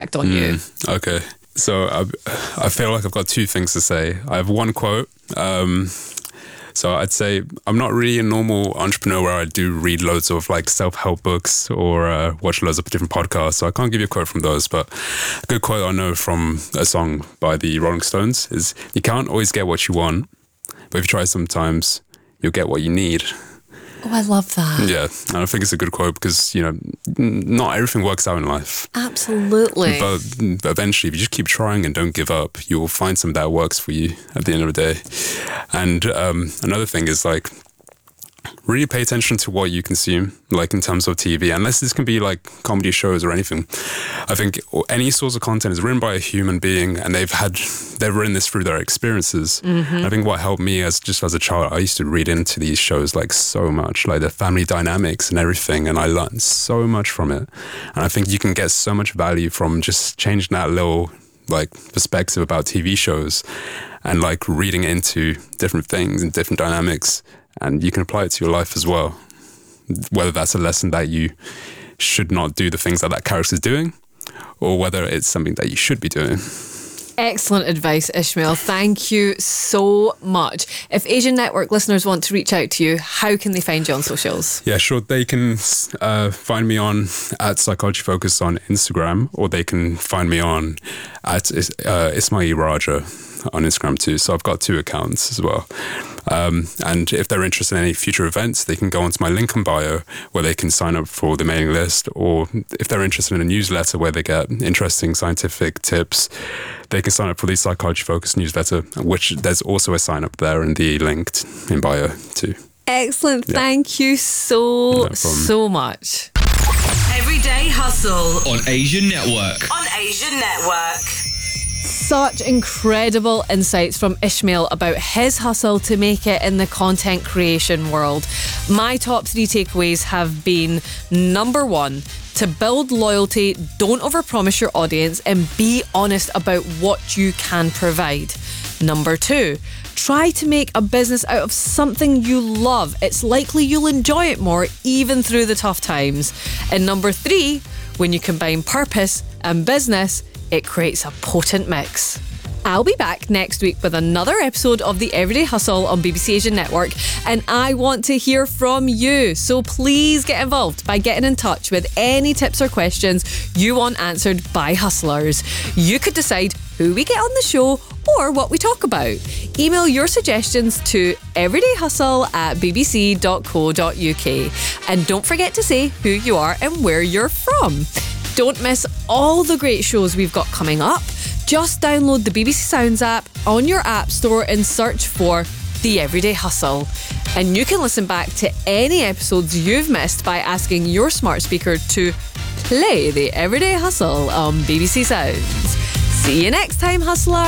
impact on you? Okay. So I feel like I've got two things to say. I have one quote. So I'd say I'm not really a normal entrepreneur where I do read loads of like self-help books or watch loads of different podcasts. So I can't give you a quote from those, but a good quote I know from a song by the Rolling Stones is, you can't always get what you want, but if you try sometimes, you'll get what you need. Oh, I love that. Yeah, and I think it's a good quote because, you know, not everything works out in life. Absolutely. But eventually, if you just keep trying and don't give up, you'll find something that works for you at the end of the day. And another thing is, like, really pay attention to what you consume, like in terms of TV, unless this can be like comedy shows or anything. I think any source of content is written by a human being and they've written this through their experiences. I think what helped me as a child, I used to read into these shows like so much, like the family dynamics and everything, and I learned so much from it. And I think you can get so much value from just changing that little like perspective about TV shows and like reading into different things and different dynamics. And you can apply it to your life as well. Whether that's a lesson that you should not do the things that character's doing, or whether it's something that you should be doing. Excellent advice, Ishmael. Thank you so much. If Asian Network listeners want to reach out to you, how can they find you on socials? Yeah, sure. They can find me on @Psychology Focus on Instagram, or they can find me on @Ismail Raja on Instagram too. So I've got two accounts as well. And if they're interested in any future events, they can go onto my link in bio where they can sign up for the mailing list, or if they're interested in a newsletter where they get interesting scientific tips, they can sign up for the Psychology Focus newsletter, which there's also a sign up there in the link in bio too. Excellent. Yeah. Thank you so much. Everyday Hustle on Asian Network. Such incredible insights from Ishmael about his hustle to make it in the content creation world. My top 3 takeaways have been: number 1, to build loyalty, don't overpromise your audience and be honest about what you can provide. Number 2, try to make a business out of something you love. It's likely you'll enjoy it more even through the tough times. And number 3, when you combine purpose and business, it creates a potent mix. I'll be back next week with another episode of The Everyday Hustle on BBC Asian Network, and I want to hear from you. So please get involved by getting in touch with any tips or questions you want answered by hustlers. You could decide who we get on the show or what we talk about. Email your suggestions to everydayhustle@bbc.co.uk. And don't forget to say who you are and where you're from. Don't miss all the great shows we've got coming up. Just download the BBC Sounds app on your app store and search for The Everyday Hustle. And you can listen back to any episodes you've missed by asking your smart speaker to play The Everyday Hustle on BBC Sounds. See you next time, hustler.